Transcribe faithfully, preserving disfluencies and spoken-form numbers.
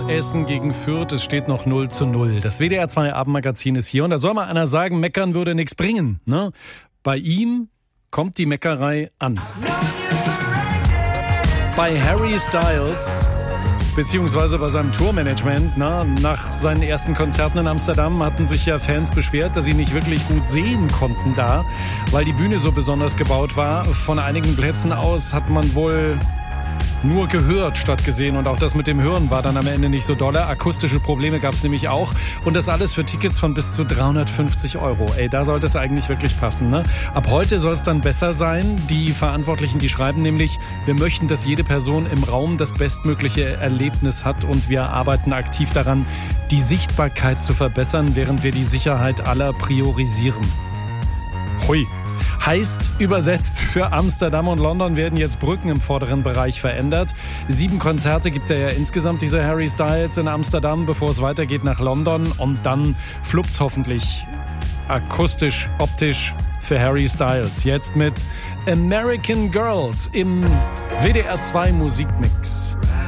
Essen gegen Fürth, es steht noch null zu null. Das W D R zwei Abendmagazin ist hier und da soll mal einer sagen, meckern würde nichts bringen. Ne? Bei ihm kommt die Meckerei an. Bei Harry Styles, beziehungsweise bei seinem Tourmanagement, na, nach seinen ersten Konzerten in Amsterdam hatten sich ja Fans beschwert, dass sie nicht wirklich gut sehen konnten da, weil die Bühne so besonders gebaut war. Von einigen Plätzen aus hat man wohl nur gehört statt gesehen und auch das mit dem Hören war dann am Ende nicht so dolle. Akustische Probleme gab es nämlich auch und das alles für Tickets von bis zu dreihundertfünfzig Euro. Ey, da sollte es eigentlich wirklich passen, ne? Ab heute soll es dann besser sein. Die Verantwortlichen, die schreiben nämlich, wir möchten, dass jede Person im Raum das bestmögliche Erlebnis hat und wir arbeiten aktiv daran, die Sichtbarkeit zu verbessern, während wir die Sicherheit aller priorisieren. Hui. Heißt übersetzt, für Amsterdam und London werden jetzt Brücken im vorderen Bereich verändert. Sieben Konzerte gibt er ja insgesamt, dieser Harry Styles, in Amsterdam, bevor es weitergeht nach London. Und dann fluppt's hoffentlich akustisch, optisch für Harry Styles. Jetzt mit American Girls im W D R zwei Musikmix.